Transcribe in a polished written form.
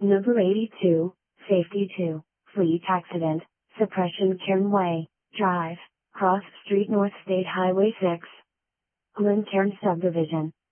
Number 82, Safety 2, Fleet Accident, Suppression Cairn Way, Drive, Cross Street North State Highway 6. Glencairn Subdivision,